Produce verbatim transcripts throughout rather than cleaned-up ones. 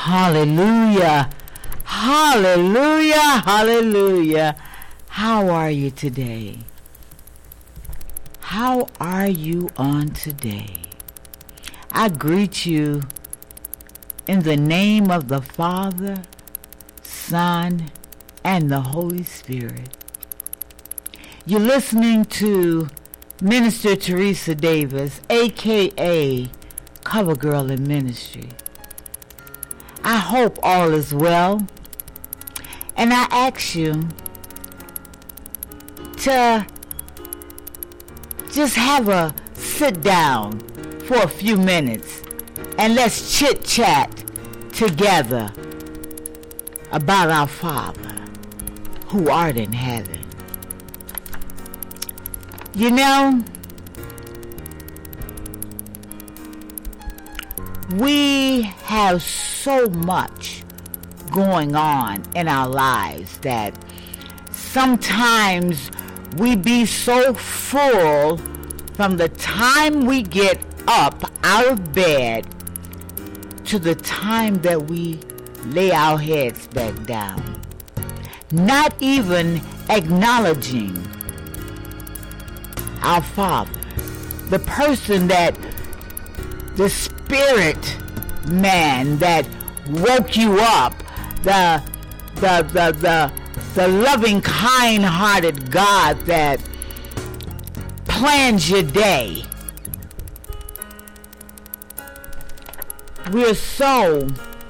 Hallelujah. Hallelujah. Hallelujah. How are you today? How are you on today? I greet you in the name of the Father, Son, and the Holy Spirit. You're listening to Minister Teresa Davis, a k a. Cover Girl in Ministry. I hope all is well. And I ask you to just have a sit down for a few minutes and let's chit chat together about our Father who art in heaven. You know, we have so much going on in our lives that sometimes we be so full from the time we get up out of bed to the time that we lay our heads back down, not even acknowledging our Father, the person that the spirit man that woke you up, the the the the, the loving, kind-hearted God that plans your day. We're so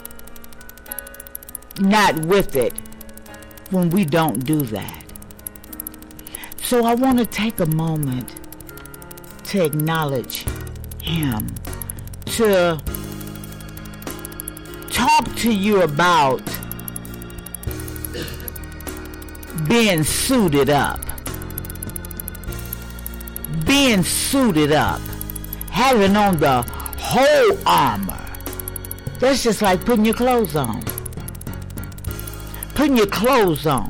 not with it when we don't do that. So I want to take a moment to acknowledge Him, to talk to you about being suited up. Being suited up. Having on the whole armor. That's just like putting your clothes on. Putting your clothes on.